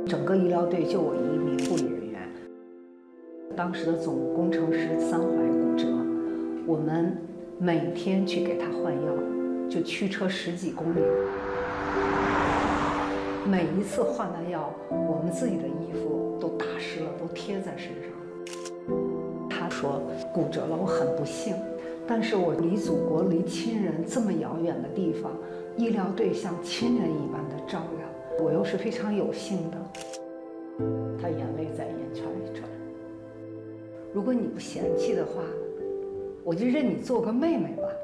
整个医疗队就我一名护理人员。当时的总工程师3踝骨折，我们每天去给他换药，就驱车10几公里。每一次换完药，我们自己的衣服都打湿了，都贴在身上。他说骨折了，我很不幸，但是我离祖国、离亲人这么遥远的地方，医疗队像亲人一般的照料，我又是非常有幸的。他眼泪在眼圈里转。如果你不嫌弃的话，我就认你做个妹妹吧。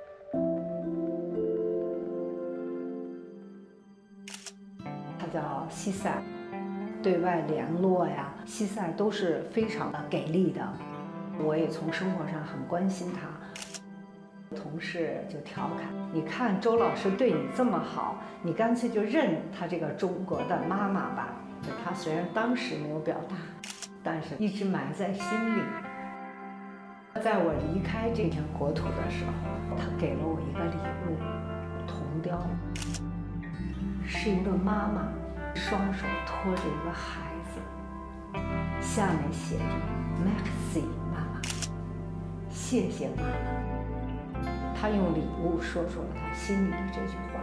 他叫西塞，对外联络呀，西塞都是非常的给力的。我也从生活上很关心他。同事就调侃：“你看周老师对你这么好，你干脆就认他这个中国的妈妈吧。”他虽然当时没有表达，但是一直埋在心里。在我离开这片国土的时候，他给了我一个礼物，铜雕，是一个妈妈双手托着一个孩子，下面写着 “Merci 妈妈”，谢谢妈妈。他用礼物说出了他心里的这句话。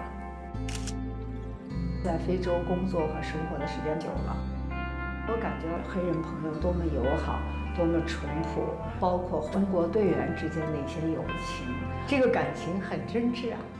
在非洲工作和生活的时间久了，我感觉黑人朋友多么友好，多么淳朴，包括中国队员之间的一些友情，这个感情很真挚啊。